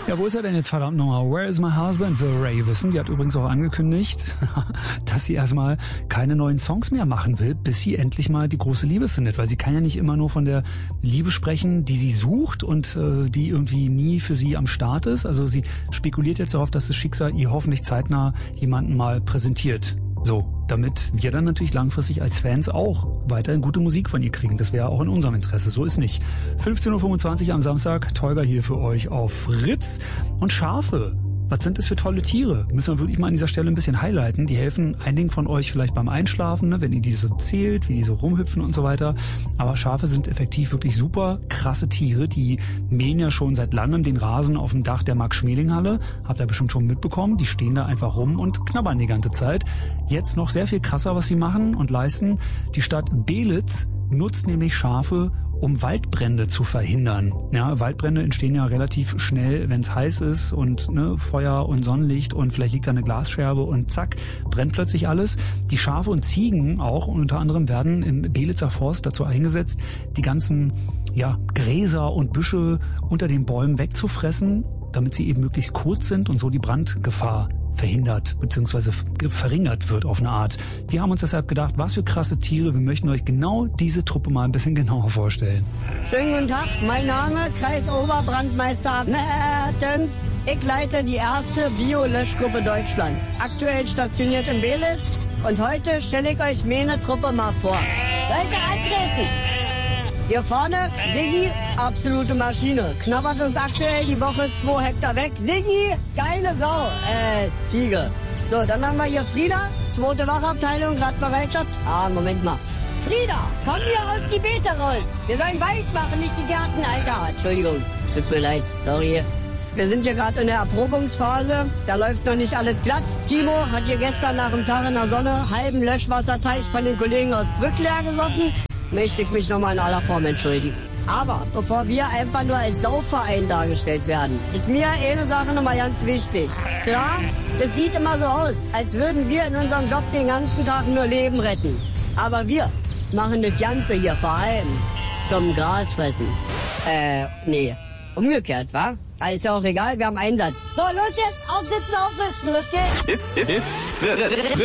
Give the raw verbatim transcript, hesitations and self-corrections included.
Ja, wo ist er denn jetzt verdammt nochmal? Where is my husband, will Ray wissen. Die hat übrigens auch angekündigt, dass sie erstmal keine neuen Songs mehr machen will, bis sie endlich mal die große Liebe findet. Weil sie kann ja nicht immer nur von der Liebe sprechen, die sie sucht und äh, die irgendwie nie für sie am Start ist. Also sie spekuliert jetzt darauf, dass das Schicksal ihr hoffentlich zeitnah jemanden mal präsentiert. So, damit wir dann natürlich langfristig als Fans auch weiterhin gute Musik von ihr kriegen. Das wäre auch in unserem Interesse, so ist nicht. fünfzehn Uhr fünfundzwanzig am Samstag, Tolga hier für euch auf Ritz. Und Schafe, was sind das für tolle Tiere? Müssen wir wirklich mal an dieser Stelle ein bisschen highlighten. Die helfen einigen von euch vielleicht beim Einschlafen, ne, wenn ihr die so zählt, wie die so rumhüpfen und so weiter. Aber Schafe sind effektiv wirklich super krasse Tiere. Die mähen ja schon seit langem den Rasen auf dem Dach der Max-Schmeling-Halle. Habt ihr bestimmt schon mitbekommen. Die stehen da einfach rum und knabbern die ganze Zeit. Jetzt noch sehr viel krasser, was sie machen und leisten. Die Stadt Belitz nutzt nämlich Schafe, um Waldbrände zu verhindern. Ja, Waldbrände entstehen ja relativ schnell, wenn es heiß ist und ne, Feuer und Sonnenlicht und vielleicht liegt da eine Glasscherbe und zack, brennt plötzlich alles. Die Schafe und Ziegen auch unter anderem werden im Belitzer Forst dazu eingesetzt, die ganzen ja, Gräser und Büsche unter den Bäumen wegzufressen, damit sie eben möglichst kurz sind und so die Brandgefahr verhindert bzw. verringert wird auf eine Art. Wir haben uns deshalb gedacht, was für krasse Tiere, wir möchten euch genau diese Truppe mal ein bisschen genauer vorstellen. Schönen guten Tag, mein Name Kreisoberbrandmeister Mertens. Ich leite die erste Bio-Löschgruppe Deutschlands, aktuell stationiert in Belitz und heute stelle ich euch meine Truppe mal vor. Leute, antreten! Hier vorne, Siggi, absolute Maschine. Knabbert uns aktuell die Woche zwei Hektar weg. Siggi, geile Sau. Äh, Ziege. So, dann haben wir hier Frieda, zweite Wachabteilung, Radbereitschaft. Ah, Moment mal. Frieda, komm hier aus die Beete raus. Wir sollen Wald machen, nicht die Gärten, Alter. Entschuldigung, tut mir leid, sorry. Wir sind hier gerade in der Erprobungsphase. Da läuft noch nicht alles glatt. Timo hat hier gestern nach dem Tag in der Sonne halben Löschwasserteich von den Kollegen aus Brück leer gesoffen. Möchte ich mich nochmal in aller Form entschuldigen. Aber bevor wir einfach nur als Saufverein dargestellt werden, ist mir eine Sache nochmal ganz wichtig. Klar, das sieht immer so aus, als würden wir in unserem Job den ganzen Tag nur Leben retten. Aber wir machen das Ganze hier vor allem zum Grasfressen. Äh, nee, umgekehrt, wa? Aber ist ja auch egal, wir haben Einsatz. So, los jetzt, aufsitzen, aufrüsten, los geht's. It's